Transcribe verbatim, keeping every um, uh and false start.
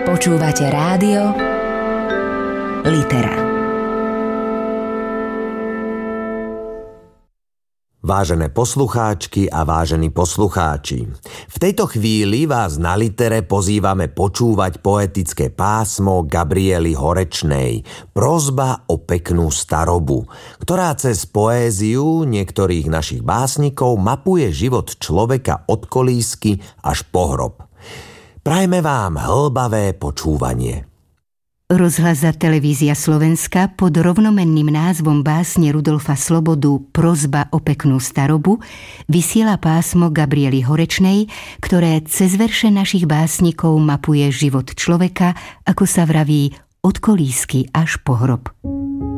Počúvate rádio Litera. Vážené poslucháčky a vážení poslucháči, v tejto chvíli vás na Litere pozývame počúvať poetické pásmo Gabriely Horečnej Prosba o peknú starobu, ktorá cez poéziu niektorých našich básnikov mapuje život človeka od kolísky až po hrob. Prajme vám hlbavé počúvanie. Rozhlas a televízia Slovenska pod rovnomenným názvom básne Rudolfa Slobodu Prosba o peknú starobu vysiela pásmo Gabriely Horečnej, ktoré cez verše našich básnikov mapuje život človeka, ako sa vraví, od kolísky až po hrob.